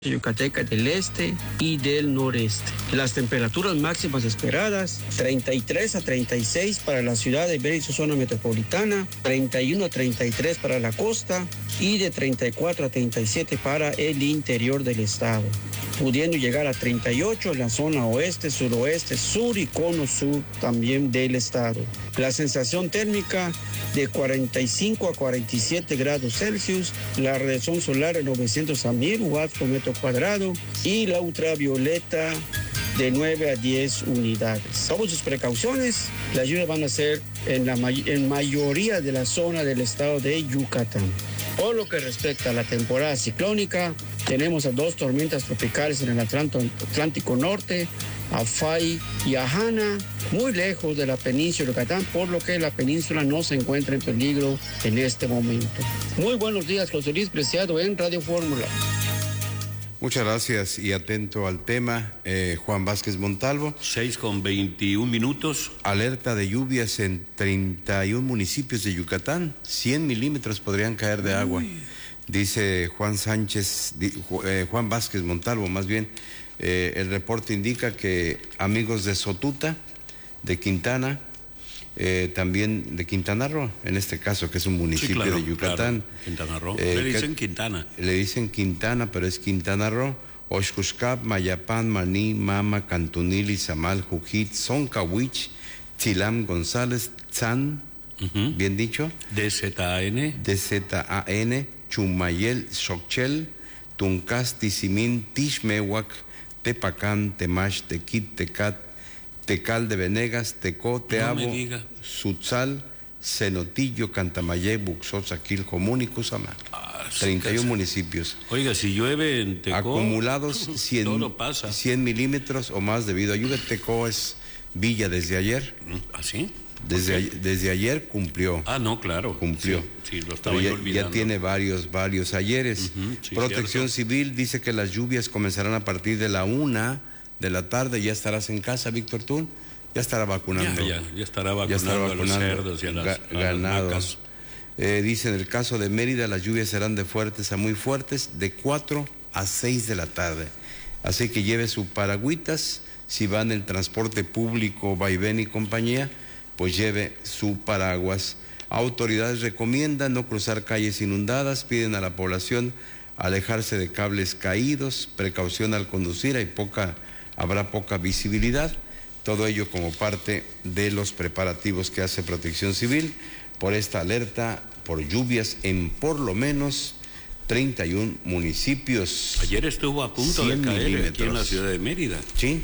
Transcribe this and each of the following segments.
Yucateca del este y del noreste. Las temperaturas máximas esperadas: 33 a 36 para la ciudad de Mérida y su zona metropolitana, 31 a 33 para la costa y de 34 a 37 para el interior del estado, pudiendo llegar a 38 en la zona oeste, suroeste, sur y cono sur también del estado. La sensación térmica de 45 a 47 grados Celsius, la radiación solar de 900 a 1000 watts por metro cuadrado y la ultravioleta de 9 a 10 unidades. Tomen sus precauciones. Las lluvias van a ser en mayoría de la zona del estado de Yucatán. Por lo que respecta a la temporada ciclónica, tenemos a 2 tormentas tropicales en el Atlántico Norte, a Fay y a Hanna, muy lejos de la península de Yucatán, por lo que la península no se encuentra en peligro en este momento. Muy buenos días, José Luis Preciado en Radio Fórmula. Muchas gracias y atento al tema, Juan Vázquez Montalvo. 6:21. Alerta de lluvias en 31 municipios de Yucatán, 100 milímetros podrían caer de agua. Dice Juan Vázquez Montalvo, más bien. El reporte indica que amigos de Sotuta, de Quintana, también de Quintana Roo, en este caso, que es un municipio de Yucatán. Claro, Quintana Roo. Le dicen Quintana. Le dicen Quintana, pero es Quintana Roo. Oxcuscap, Mayapán, Maní, Mama, Cantunil, Izamal, Jujit, Zoncahuich, Chilam, González, Tzan, bien dicho. DZAN, Chumayel, Xochel, Tuncas, Tizimín, Tixmehuac, Tepacán, Temax, Tequit, Tecat, Tecal de Venegas, Tecó, Teabo, Sutzal, Cenotillo, Cantamayé, Buxosa, Quilcomún y Cusamá. 31 municipios. Oiga, si llueve en Tecó, acumulados 100 milímetros o más debido a lluvia. Tecó es villa desde ayer. ¿Ah, sí? Desde ayer cumplió. Ah, no, claro. Cumplió. Sí, lo estaba yo olvidando. Ya tiene varios ayeres. Protección Civil dice que las lluvias comenzarán a partir de la 1 de la tarde. ¿Ya estarás en casa, Víctor Tún? Ya estará vacunando. Ya estará vacunando a los cerdos y a las ganados. Dice, en el caso de Mérida, las lluvias serán de fuertes a muy fuertes, de 4 a 6 de la tarde. Así que lleve sus paragüitas. Si va en el transporte público, vaivén y compañía, pues lleve su paraguas. Autoridades recomiendan no cruzar calles inundadas, piden a la población alejarse de cables caídos, precaución al conducir, habrá poca visibilidad. Todo ello como parte de los preparativos que hace Protección Civil por esta alerta por lluvias en por lo menos 31 municipios. Ayer estuvo a punto de caer aquí en la ciudad de Mérida. Sí,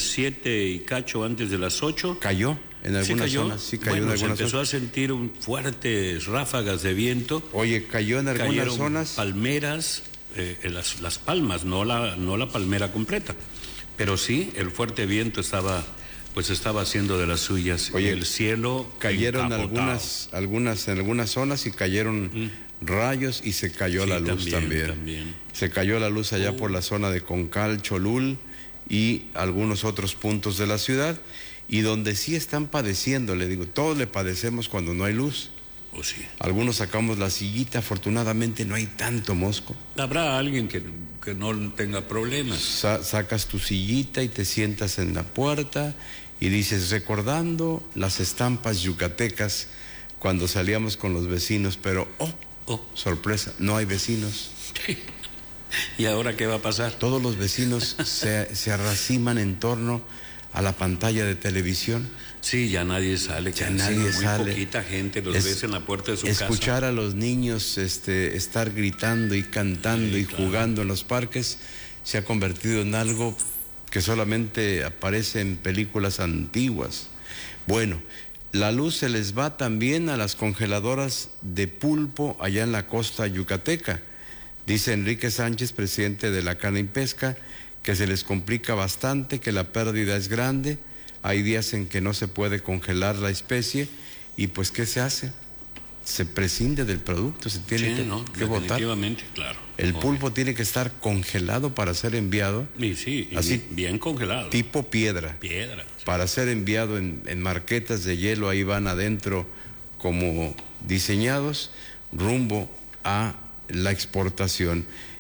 7 y cacho antes de las 8. Cayó. En algunas zonas, sí cayó. Bueno, en algunas se empezó zonas. a sentir fuertes ráfagas de viento. Oye, cayó en algunas Cayeron zonas. Palmeras, las palmas, no la palmera completa. Pero sí, el fuerte viento estaba haciendo de las suyas. Oye, el cielo cayeron encapotado. en algunas zonas y cayeron rayos y se cayó la luz también. Se cayó la luz allá por la zona de Concal, Cholul y algunos otros puntos de la ciudad. Y donde sí están padeciendo, le digo, todos le padecemos cuando no hay luz. Oh, sí. Algunos sacamos la sillita, afortunadamente no hay tanto mosco. Habrá alguien que no tenga problemas. Sacas tu sillita y te sientas en la puerta y dices, recordando las estampas yucatecas cuando salíamos con los vecinos, pero sorpresa, no hay vecinos. ¿Y ahora qué va a pasar? Todos los vecinos se arraciman en torno a la pantalla de televisión. Sí, ya nadie sale. Muy poquita gente los ves en la puerta de su casa. Escuchar a los niños estar gritando y cantando jugando en los parques se ha convertido en algo que solamente aparece en películas antiguas. Bueno, la luz se les va también a las congeladoras de pulpo allá en la costa yucateca. Dice Enrique Sánchez, presidente de la Cana y Pesca, que se les complica bastante, que la pérdida es grande. Hay días en que no se puede congelar la especie y pues ¿qué se hace? Se prescinde del producto, se tiene que botar. Definitivamente, claro. El pulpo tiene que estar congelado para ser enviado. Sí, así, bien congelado. Tipo piedra. Sí. Para ser enviado en marquetas de hielo, ahí van adentro como diseñados, rumbo a la exportación.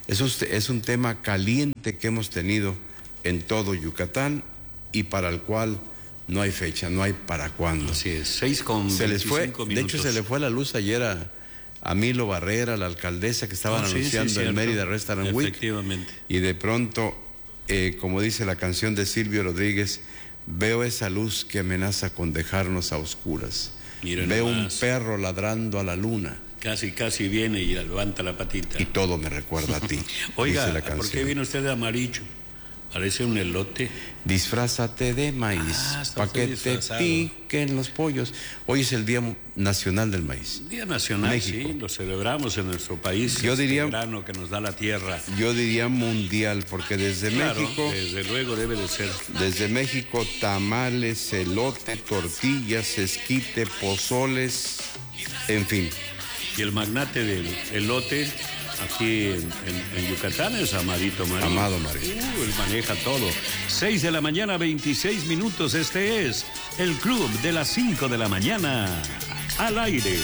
Es un tema caliente que hemos tenido en todo Yucatán y para el cual no hay fecha, no hay para cuándo. Así es, 6:25 minutos. De hecho, se le fue la luz ayer a Milo Barrera, la alcaldesa, que estaban anunciando el Mérida Restaurant Week. Efectivamente. Y de pronto, como dice la canción de Silvio Rodríguez, veo esa luz que amenaza con dejarnos a oscuras. Miren veo nomás. Un perro ladrando a la luna. Casi viene y levanta la patita. Y todo me recuerda a ti. Oiga, dice la canción. ¿por qué viene usted de amarillo? Parece un elote. Disfrázate de maíz, para que disfrazado. te piquen los pollos. Hoy es el Día Nacional del Maíz. Día Nacional, México. sí, lo celebramos en nuestro país. Yo diría, verano que nos da la tierra. Yo diría mundial, porque desde Claro, México... desde luego debe de ser. Desde México, tamales, elote, tortillas, esquite, pozoles, en fin. Y el magnate del elote aquí en Yucatán es Amadito Marín. Amado Marín. Él maneja todo. 6 de la mañana, 26 minutos. Este es el Club de las 5 de la mañana. Al aire.